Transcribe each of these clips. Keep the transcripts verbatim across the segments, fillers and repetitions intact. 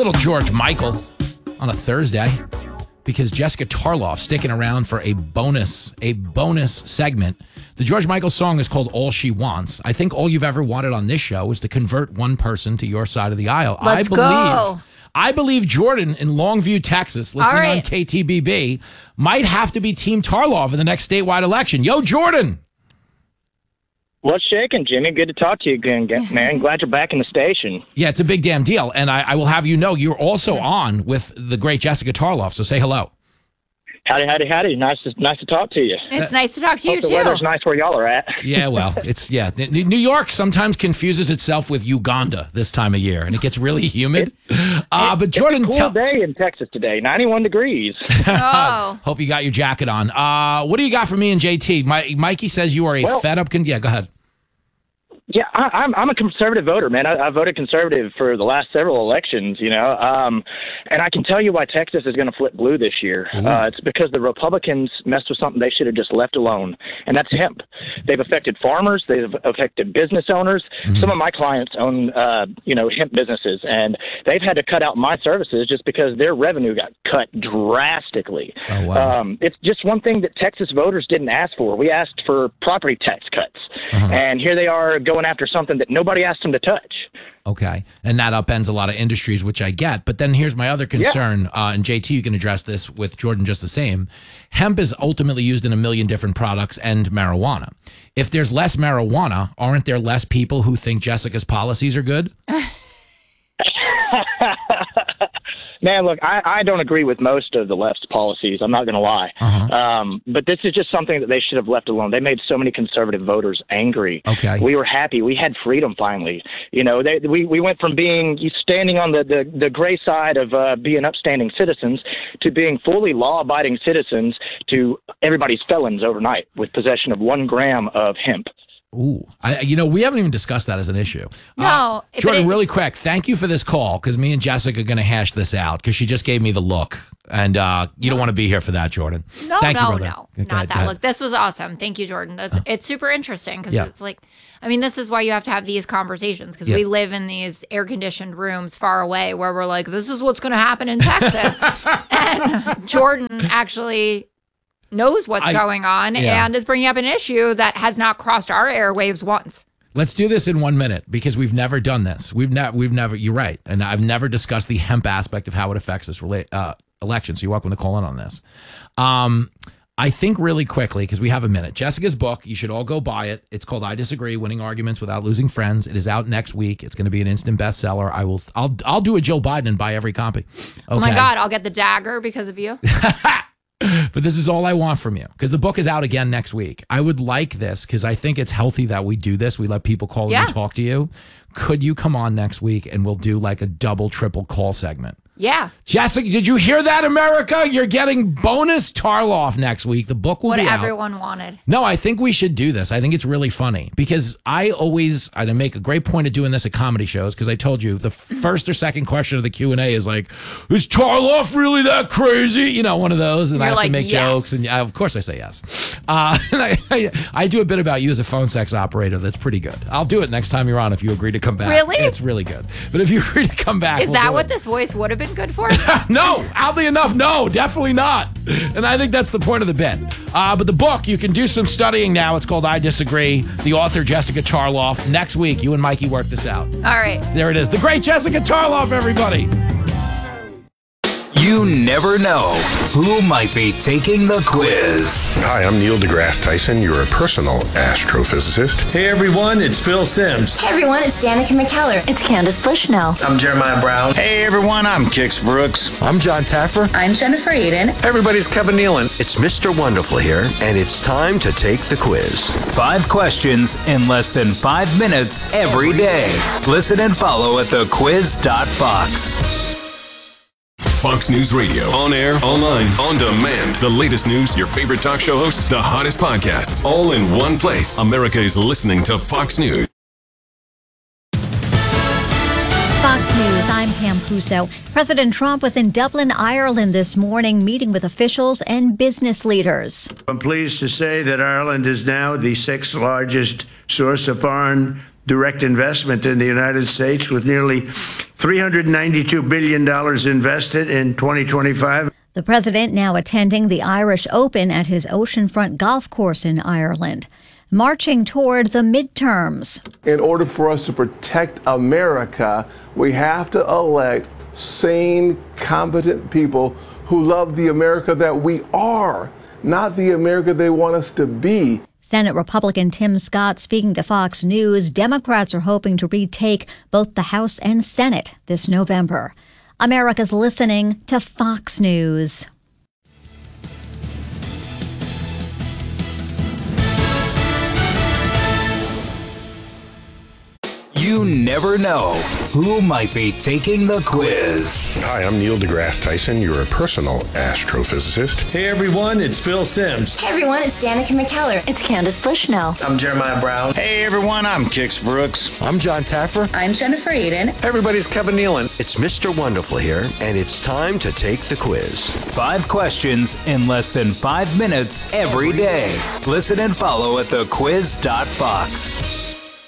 Little George Michael on a Thursday because Jessica Tarloff sticking around for a bonus, a bonus segment. The George Michael song is called All She Wants. I think all you've ever wanted on this show is to convert one person to your side of the aisle. Let's I believe, go. I believe Jordan in Longview, Texas, listening right. on K T B B, might have to be Team Tarloff in the next statewide election. Yo, Jordan. What's shaking, Jimmy? Good to talk to you again, man. Glad you're back in the station. Yeah, it's a big damn deal. And I, I will have you know, you're also on with the great Jessica Tarloff, so say hello. Howdy, howdy, howdy. Nice to, nice to talk to you. It's nice to talk to you, Hope the too. weather's nice where y'all are at. Yeah, well, it's, yeah. N- New York sometimes confuses itself with Uganda this time of year, and it gets really humid. Uh, but Jordan, It's a cool tell... day in Texas today, ninety-one degrees. Oh. Hope you got your jacket on. Uh, what do you got for me and J T? My, Mikey says you are a Well- fed up... Con- yeah, go ahead. Yeah, I, I'm I'm a conservative voter, man. I, I voted conservative for the last several elections, you know, um, and I can tell you why Texas is going to flip blue this year. Uh, it's because the Republicans messed with something they should have just left alone, and that's hemp. They've affected farmers, they've affected business owners. Mm-hmm. Some of my clients own, uh, you know, hemp businesses, and they've had to cut out my services just because their revenue got cut drastically. Oh, wow. Um, it's just one thing that Texas voters didn't ask for. We asked for property tax cuts, uh-huh. and here they are going after something that nobody asked them to touch. Okay. And that upends a lot of industries, which I get. But then here's my other concern, yeah. uh, and J T, you can address this with Jordan just the same. Hemp is ultimately used in a million different products and marijuana. If there's less marijuana, aren't there less people who think Jessica's policies are good? Man, look, I, I don't agree with most of the left's policies. I'm not going to lie. Uh-huh. Um, but this is just something that they should have left alone. They made so many conservative voters angry. Okay. We were happy. We had freedom finally. You know, they, we, we went from being standing on the, the, the gray side of uh, being upstanding citizens to being fully law-abiding citizens to everybody's felons overnight with possession of one gram of hemp. Ooh, I, you know, we haven't even discussed that as an issue. No, uh, but Jordan, it's- really quick, thank you for this call because me and Jessica are going to hash this out because she just gave me the look, and uh, you don't want to be here for that, Jordan. No, thank no, you, brother. no, Go not ahead, go that. ahead. Look, this was awesome. Thank you, Jordan. That's Uh, it's super interesting because yeah. it's like, I mean, this is why you have to have these conversations because Yeah. we live in these air conditioned rooms far away where we're like, this is what's going to happen in Texas, and Jordan actually knows what's I- going on yeah. and is bringing up an issue that has not crossed our airwaves once. Let's do this in one minute because we've never done this. We've never, we've never. You're right, and I've never discussed the hemp aspect of how it affects this rela- uh, election. So you're welcome to call in on this. Um, I think really quickly because we have a minute. Jessica's book, you should all go buy it. It's called "I Disagree: Winning Arguments Without Losing Friends." It is out next week. It's going to be an instant bestseller. I will. I'll. I'll do a Joe Biden and buy every copy. Okay? Oh my God, I'll get the dagger because of you. But this is all I want from you because the book is out again next week. I would like this because I think it's healthy that we do this. We let people call Yeah. in and talk to you. Could you come on next week and we'll do like a double, triple call segment? Yeah. Jessica, did you hear that, America? You're getting bonus Tarloff next week. The book will What be out. everyone wanted. No, I think we should do this. I think it's really funny because I always, I make a great point of doing this at comedy shows because I told you the first or second question of the Q and A is like, is Tarloff really that crazy? You know, one of those. And You're I have like, to make yes. jokes. And uh, of course I say yes. Uh, and I, I, I do a bit about you as a phone sex operator that's pretty good. I'll do it next time you're on if you agree to come back. Really? It's really good. But if you agree to come back. Is we'll that do what it. this voice would have been good for? No, oddly enough, no, definitely not. And I think that's the point of the bit. Uh, but the book, you can do some studying now. It's called I Disagree. The author, Jessica Tarloff. Next week, you and Mikey work this out. All right. There it is. The great Jessica Tarloff, everybody. You never know who might be taking the quiz. Hi, I'm Neil deGrasse Tyson, your personal astrophysicist. Hey everyone, it's Phil Sims. Hey everyone, it's Danica McKellar. It's Candace Bushnell. I'm Jeremiah Brown. Hey everyone, I'm Kix Brooks. I'm John Taffer. I'm Jennifer Aiden. Everybody's Kevin Nealon. It's Mister Wonderful here, and it's time to take the quiz. Five questions in less than five minutes every day. Listen and follow at the quiz dot fox. Fox News Radio. On air, online, on demand. The latest news, your favorite talk show hosts, the hottest podcasts, all in one place. America is listening to Fox News. Fox News, I'm Pam Puso. President Trump was in Dublin, Ireland this morning, meeting with officials and business leaders. I'm pleased to say that Ireland is now the sixth largest source of foreign direct investment in the United States, with nearly three hundred ninety-two billion dollars invested in twenty twenty-five. The president now attending the Irish Open at his oceanfront golf course in Ireland, marching toward the midterms. In order for us to protect America, we have to elect sane, competent people who love the America that we are, not the America they want us to be. Senate Republican Tim Scott speaking to Fox News. Democrats are hoping to retake both the House and Senate this November. America's listening to Fox News. You never know who might be taking the quiz. Hi, I'm Neil deGrasse Tyson, your personal astrophysicist. Hey everyone, it's Phil Simms. Hey everyone, it's Danica McKellar. It's Candace Bushnell. I'm Jeremiah Brown. Hey everyone, I'm Kix Brooks. I'm John Taffer. I'm Jennifer Aiden. Everybody's Kevin Nealon. It's Mister Wonderful here, and it's time to take the quiz. Five questions in less than five minutes every day. Listen and follow at the quiz dot fox.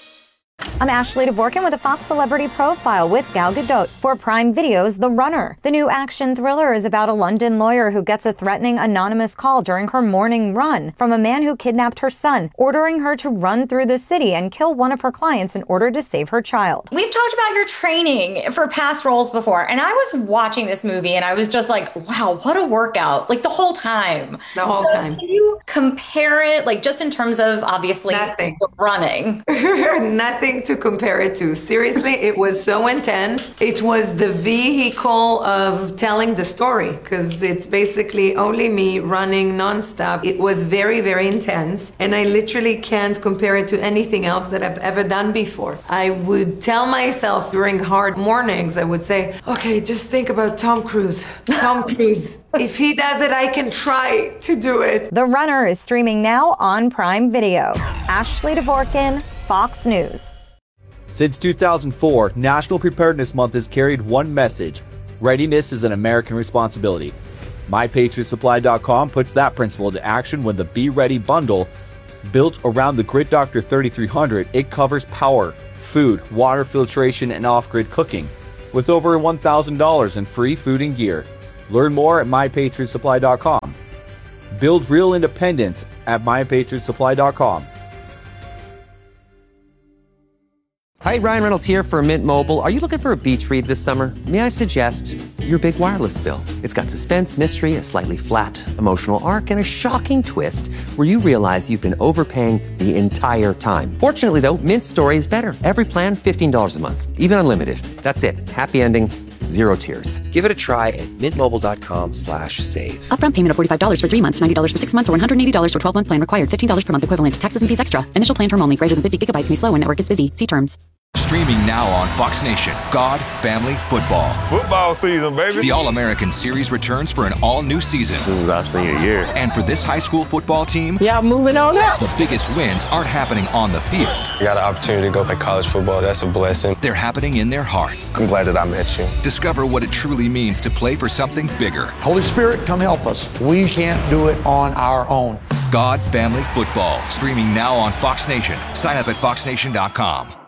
I'm Ashley Dvorkin with a Fox Celebrity Profile with Gal Gadot for Prime Video's The Runner. The new action thriller is about a London lawyer who gets a threatening anonymous call during her morning run from a man who kidnapped her son, ordering her to run through the city and kill one of her clients in order to save her child. We've talked about your training for past roles before, and I was watching this movie and I was just like, wow, what a workout, like the whole time. The whole so, time. Can you compare it, like just in terms of obviously Nothing. running? Nothing to compare it to. Seriously, it was so intense. It was the vehicle of telling the story because it's basically only me running nonstop. It was very, very intense, and I literally can't compare it to anything else that I've ever done before. I would tell myself during hard mornings, I would say, okay, just think about Tom Cruise. Tom Cruise. If he does it, I can try to do it. The Runner is streaming now on Prime Video. Ashley Dvorkin, Fox News. Since two thousand four, National Preparedness Month has carried one message: readiness is an American responsibility. My Patriot Supply dot com puts that principle into action when the Be Ready bundle, built around the Grid Doctor thirty-three hundred, it covers power, food, water filtration, and off-grid cooking, with over one thousand dollars in free food and gear. Learn more at My Patriot Supply dot com. Build real independence at My Patriot Supply dot com. Hi, Ryan Reynolds here for Mint Mobile. Are you looking for a beach read this summer? May I suggest your big wireless bill? It's got suspense, mystery, a slightly flat, emotional arc, and a shocking twist where you realize you've been overpaying the entire time. Fortunately, though, Mint's story is better. Every plan, fifteen dollars a month, even unlimited. That's it. Happy ending, zero tears. Give it a try at mintmobile.com slash save. Upfront payment of forty-five dollars for three months, ninety dollars for six months, or one hundred eighty dollars for twelve-month plan required. fifteen dollars per month equivalent. Taxes and fees extra. Initial plan term only. Greater than fifty gigabytes may slow when network is busy. See terms. Streaming now on Fox Nation, God, Family, Football. Football season, baby. The All-American Series returns for an all-new season. This is our senior year. And for this high school football team, yeah, moving on up. The biggest wins aren't happening on the field. I got an opportunity to go play college football. That's a blessing. They're happening in their hearts. I'm glad that I met you. Discover what it truly means to play for something bigger. Holy Spirit, come help us. We can't do it on our own. God, Family, Football. Streaming now on Fox Nation. Sign up at fox nation dot com.